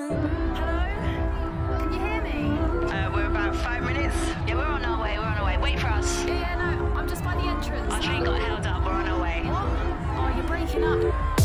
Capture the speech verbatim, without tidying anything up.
Hello? Can you hear me? Uh, we're about five minutes. Yeah, we're on our way, we're on our way. Wait for us. Yeah, yeah, no, I'm just by the entrance. Our train got held up, we're on our way. What? Oh, you're breaking up.